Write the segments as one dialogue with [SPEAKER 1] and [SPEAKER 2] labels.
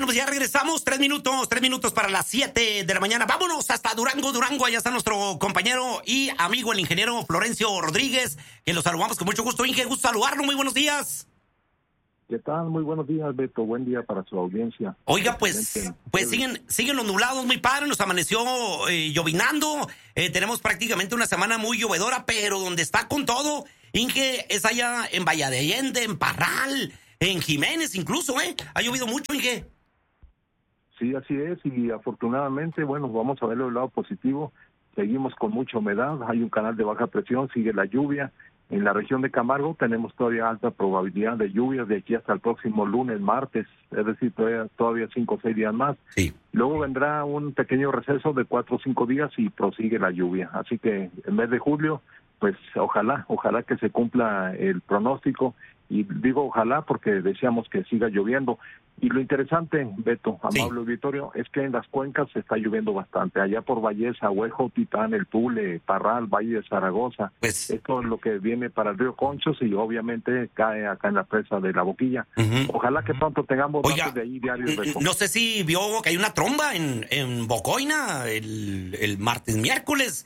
[SPEAKER 1] pues ya regresamos, 3 minutos para las 7 de la mañana. Vámonos hasta Durango, allá está nuestro compañero y amigo, el ingeniero Florencio Rodríguez, que lo saludamos con mucho gusto. Inge, gusto saludarlo, muy buenos días.
[SPEAKER 2] ¿Qué tal? Muy buenos días, Beto. Buen día para su audiencia.
[SPEAKER 1] Oiga, pues siguen los nublados muy padres, nos amaneció llovinando. Tenemos prácticamente una semana muy llovedora, pero donde está con todo, Inge, es allá en Valle de Allende, en Parral, en Jiménez incluso, ha llovido mucho, Inge.
[SPEAKER 2] Sí, así es, y afortunadamente, bueno, vamos a verlo del lado positivo. Seguimos con mucha humedad, hay un canal de baja presión, sigue la lluvia. En la región de Camargo tenemos todavía alta probabilidad de lluvias de aquí hasta el próximo lunes, martes, es decir, todavía 5 o 6 días más.
[SPEAKER 1] Sí.
[SPEAKER 2] Luego vendrá un pequeño receso de 4 o 5 días y prosigue la lluvia. Así que en mes de julio, pues ojalá que se cumpla el pronóstico. Y digo ojalá porque deseamos que siga lloviendo. Y lo interesante, Beto, amable auditorio, es que en las cuencas se está lloviendo bastante. Allá por Valleza, Huejo, Titán, El Tule, Parral, Valle de Zaragoza.
[SPEAKER 1] Pues,
[SPEAKER 2] esto es lo que viene para el río Conchos y obviamente cae acá en la presa de La Boquilla. Ojalá que pronto tengamos datos de ahí diarios. Beto.
[SPEAKER 1] No sé si vio que hay una tromba en Bocoina el martes, miércoles,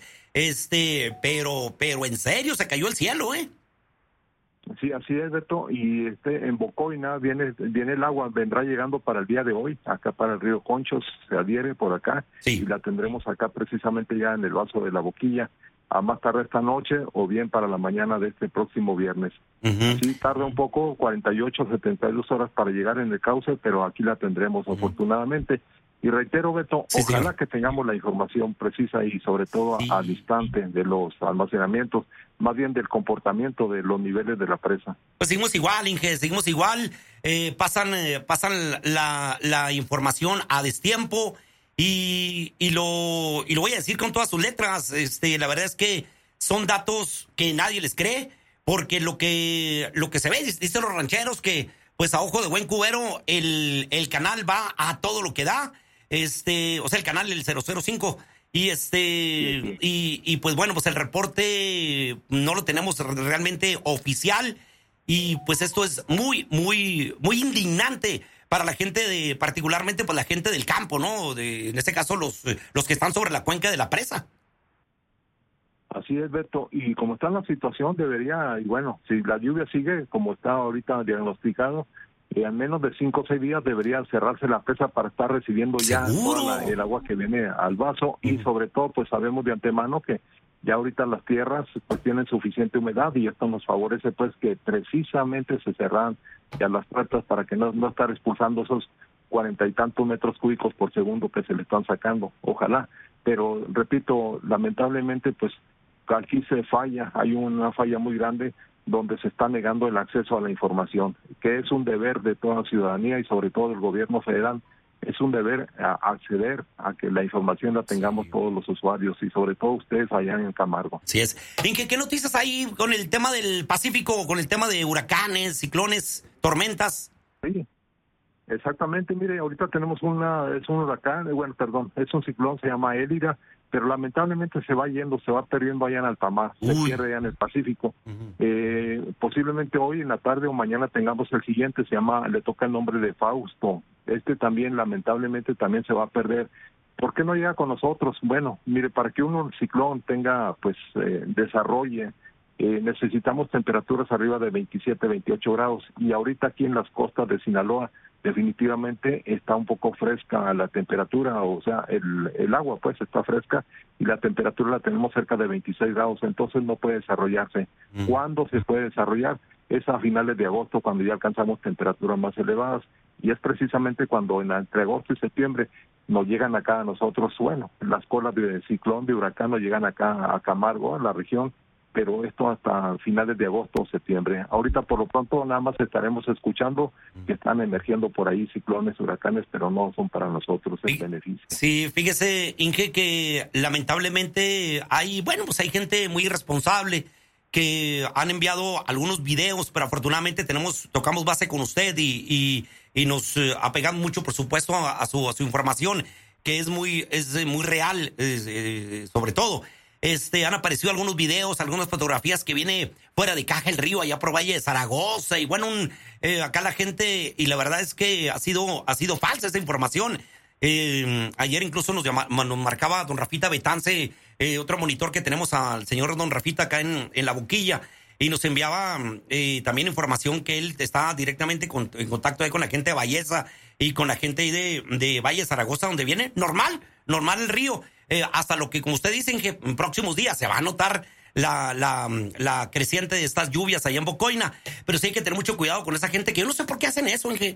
[SPEAKER 1] pero en serio, se cayó el cielo,
[SPEAKER 2] Sí, así es, Beto, y en Bocoina viene el agua, vendrá llegando para el día de hoy, acá para el río Conchos, se adhiere por acá,
[SPEAKER 1] sí.
[SPEAKER 2] Y la tendremos acá precisamente ya en el vaso de La Boquilla, a más tarde esta noche o bien para la mañana de este próximo viernes. Sí, tarda un poco, 48, 72 horas para llegar en el cauce, pero aquí la tendremos afortunadamente. Y reitero, Beto, ojalá que tengamos la información precisa y sobre todo al instante de los almacenamientos, más bien del comportamiento de los niveles de la presa.
[SPEAKER 1] Pues seguimos igual, Inge, seguimos igual. Pasan la información a destiempo y lo voy a decir con todas sus letras. La verdad es que son datos que nadie les cree, porque lo que se ve, dicen los rancheros, que pues a ojo de buen cubero el canal va a todo lo que da. O sea, el canal, el 005, y pues bueno, pues el reporte no lo tenemos realmente oficial, y pues esto es muy, muy, muy indignante para la gente particularmente pues la gente del campo, ¿no? En este caso los que están sobre la cuenca de la presa.
[SPEAKER 2] Así es, Beto, y como está la situación debería, y bueno, si la lluvia sigue como está ahorita diagnosticado, al menos de 5 o 6 días debería cerrarse la presa para estar recibiendo ya toda el agua que viene al vaso y sobre todo pues sabemos de antemano que ya ahorita las tierras pues tienen suficiente humedad y esto nos favorece pues que precisamente se cerran ya las puertas para que no estar expulsando esos 40 y tantos metros cúbicos por segundo que se le están sacando, ojalá, pero repito, lamentablemente pues aquí se falla, hay una falla muy grande donde se está negando el acceso a la información, que es un deber de toda la ciudadanía y sobre todo del gobierno federal, es un deber acceder a que la información la tengamos todos los usuarios y sobre todo ustedes allá en Camargo.
[SPEAKER 1] Así es. ¿Qué noticias hay con el tema del Pacífico, con el tema de huracanes, ciclones, tormentas?
[SPEAKER 2] Sí, exactamente, mire, ahorita tenemos es un huracán, es un ciclón, se llama Élida, pero lamentablemente se va perdiendo allá en Altamar, se pierde allá en el Pacífico. Posiblemente hoy en la tarde o mañana tengamos el siguiente, le toca el nombre de Fausto. También lamentablemente también se va a perder. ¿Por qué no llega con nosotros? Bueno, mire, para que un ciclón tenga, desarrolle, necesitamos temperaturas arriba de 27, 28 grados y ahorita aquí en las costas de Sinaloa definitivamente está un poco fresca la temperatura, o sea, el agua pues está fresca y la temperatura la tenemos cerca de 26 grados, entonces no puede desarrollarse. ¿Cuándo se puede desarrollar? Es a finales de agosto cuando ya alcanzamos temperaturas más elevadas y es precisamente cuando entre agosto y septiembre nos llegan acá a nosotros, las colas de ciclón, de huracán nos llegan acá a Camargo, a la región, pero esto hasta finales de agosto o septiembre. Ahorita por lo pronto nada más estaremos escuchando que están emergiendo por ahí ciclones, huracanes, pero no son para nosotros el beneficio.
[SPEAKER 1] Sí, fíjese, Inge, que lamentablemente hay gente muy irresponsable que han enviado algunos videos, pero afortunadamente tocamos base con usted y nos apegamos mucho, por supuesto, a su información, que es muy real, sobre todo. Han aparecido algunos videos, algunas fotografías que viene fuera de caja el río, allá por Valle de Zaragoza, y bueno, acá la gente, y la verdad es que ha sido falsa esa información. Ayer incluso nos marcaba don Rafita Betance, otro monitor que tenemos al señor don Rafita acá en La Boquilla, y nos enviaba también información que él está directamente en contacto ahí con la gente de Valleza y con la gente ahí de Valle de Zaragoza, donde viene normal el río, hasta lo que, como usted dicen, que en próximos días se va a notar la creciente de estas lluvias allá en Bocoina, pero sí hay que tener mucho cuidado con esa gente, que yo no sé por qué hacen eso, Inge.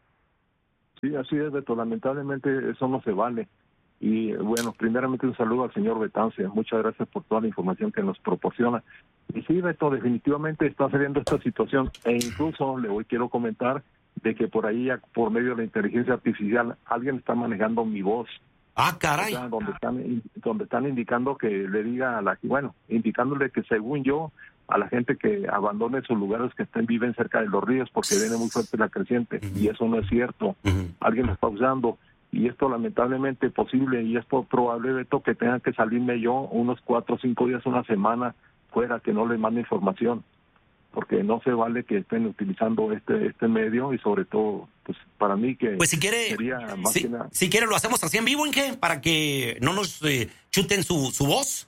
[SPEAKER 2] Sí, así es, Beto. Lamentablemente eso no se vale. Y bueno, primeramente un saludo al señor Betance. Muchas gracias por toda la información que nos proporciona. Y sí, Beto, definitivamente está saliendo esta situación. E incluso quiero comentar de que por ahí, por medio de la inteligencia artificial, alguien está manejando mi voz.
[SPEAKER 1] Ah, caray.
[SPEAKER 2] O sea, donde están indicando que le diga indicándole que según yo, a la gente que abandone sus lugares, que viven cerca de los ríos, porque viene muy fuerte la creciente, y eso no es cierto. Alguien lo está usando, y esto lamentablemente posible, y es probable, Beto, que tenga que salirme yo unos 4 o 5 días, una semana fuera, que no les mande información, porque no se vale que estén utilizando este medio, y sobre todo, pues para mí que
[SPEAKER 1] pues si quiere,
[SPEAKER 2] sería más que nada.
[SPEAKER 1] Si quiere lo hacemos así en vivo, Inge, para que no nos chuten su voz.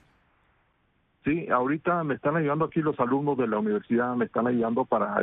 [SPEAKER 2] Sí, ahorita me están ayudando aquí los alumnos de la universidad, me están ayudando para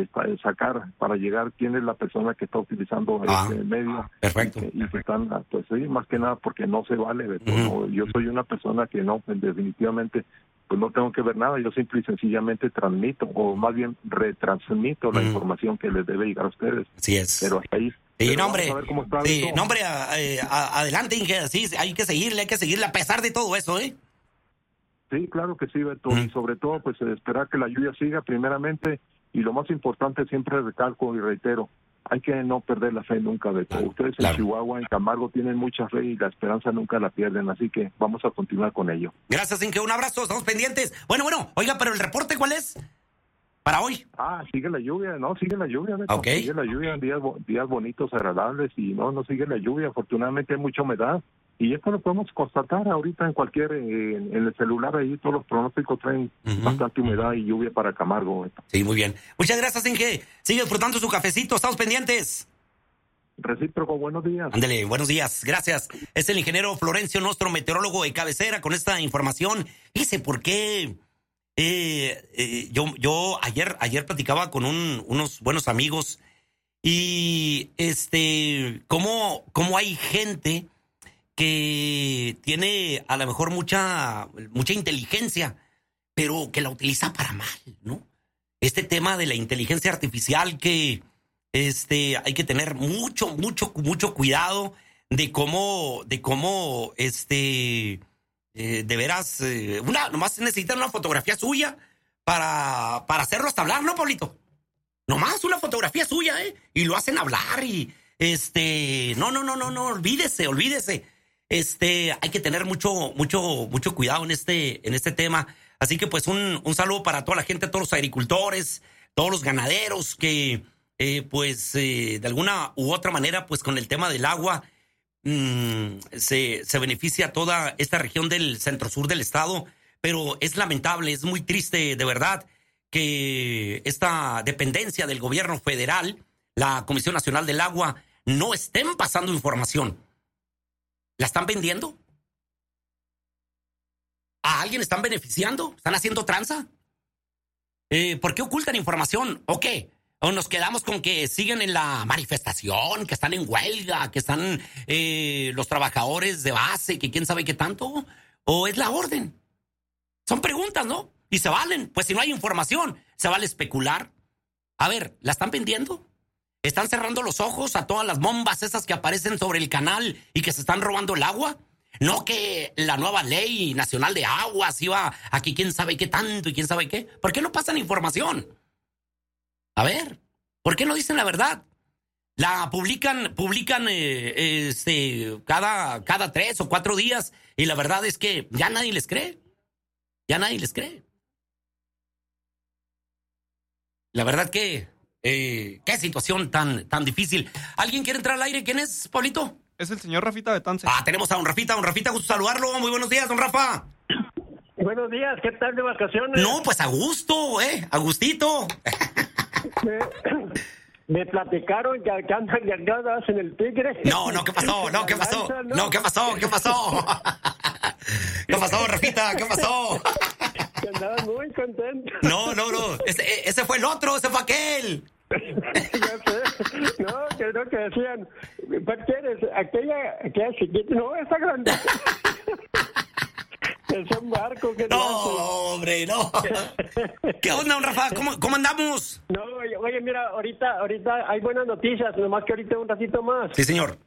[SPEAKER 2] llegar quién es la persona que está utilizando este medio.
[SPEAKER 1] Perfecto.
[SPEAKER 2] Y que están, pues sí, más que nada porque no se vale. Yo soy una persona que no, definitivamente, pues no tengo que ver nada, yo simple y sencillamente transmito, o más bien retransmito la información que les debe llegar a ustedes.
[SPEAKER 1] Así es.
[SPEAKER 2] Pero hasta ahí.
[SPEAKER 1] Sí, nombre, adelante, Inge, sí, hay que seguirle a pesar de todo eso, ¿eh?
[SPEAKER 2] Sí, claro que sí, Beto, y sobre todo, pues esperar que la lluvia siga primeramente, y lo más importante, siempre recalco y reitero, hay que no perder la fe nunca, Beto. Ustedes en Chihuahua, en Camargo, tienen mucha fe y la esperanza nunca la pierden, así que vamos a continuar con ello.
[SPEAKER 1] Gracias, Inge, un abrazo, estamos pendientes. Bueno, oiga, pero el reporte, ¿cuál es para hoy?
[SPEAKER 2] Sigue la lluvia, Beto.
[SPEAKER 1] Okay.
[SPEAKER 2] Sigue la lluvia, días bonitos, agradables, y no sigue la lluvia, afortunadamente hay mucha humedad. Y esto lo podemos constatar ahorita en el celular, ahí todos los pronósticos traen bastante humedad y lluvia para Camargo.
[SPEAKER 1] Sí, muy bien. Muchas gracias, Inge. Sigue disfrutando su cafecito, estamos pendientes.
[SPEAKER 2] Recíproco, buenos días.
[SPEAKER 1] Ándele, buenos días, gracias. Es el ingeniero Florencio, nuestro meteorólogo de cabecera, con esta información. Fíjese por qué yo ayer platicaba con unos buenos amigos y cómo hay gente que tiene a lo mejor mucha inteligencia, pero que la utiliza para mal, ¿no? Este tema de la inteligencia artificial que hay que tener mucho cuidado de cómo de veras nomás necesitan una fotografía suya para hacerlo hasta hablar, ¿no, Pablito? Nomás una fotografía suya, y lo hacen hablar y no, olvídese. Hay que tener mucho cuidado en este tema. Así que pues un saludo para toda la gente, todos los agricultores, todos los ganaderos que de alguna u otra manera pues con el tema del agua se beneficia toda esta región del centro sur del estado, pero es lamentable, es muy triste de verdad que esta dependencia del gobierno federal, la Comisión Nacional del Agua, no estén pasando información. ¿La están vendiendo? ¿A alguien están beneficiando? ¿Están haciendo tranza? ¿Por qué ocultan información? ¿O qué? ¿O nos quedamos con que siguen en la manifestación, que están en huelga, que están los trabajadores de base, que quién sabe qué tanto? ¿O es la orden? Son preguntas, ¿no? Y se valen. Pues si no hay información, se vale especular. A ver, ¿la están vendiendo? ¿Están cerrando los ojos a todas las bombas esas que aparecen sobre el canal y que se están robando el agua? No que la nueva ley nacional de aguas iba aquí quién sabe qué tanto y quién sabe qué. ¿Por qué no pasan información? A ver, ¿por qué no dicen la verdad? La publican cada 3 o 4 días y la verdad es que ya nadie les cree. La verdad que qué situación tan difícil. ¿Alguien quiere entrar al aire? ¿Quién es, Pablito?
[SPEAKER 3] Es el señor Rafita Betance.
[SPEAKER 1] Tenemos a don Rafita, gusto saludarlo. Muy buenos días, don Rafa.
[SPEAKER 3] Buenos días, ¿qué tal de vacaciones?
[SPEAKER 1] No, pues a gusto, a gustito.
[SPEAKER 3] Me platicaron que andan cargadas en el Tigre.
[SPEAKER 1] No, ¿qué pasó? ¿Qué pasó? ¿Qué pasó? ¿Qué pasó, Rafita? ¿Qué pasó?
[SPEAKER 3] Que andaban muy contentos.
[SPEAKER 1] No. Ese fue el otro, ese fue aquel.
[SPEAKER 3] Ya sé. No, creo que decían, ¿cuál quieres? Aquella chiquita. No, esa grande. Es un barco que
[SPEAKER 1] no, hombre, no. ¿Qué onda, Rafa? ¿Cómo andamos?
[SPEAKER 3] No, oye, mira, ahorita hay buenas noticias, nomás que ahorita un ratito más.
[SPEAKER 1] Sí, señor.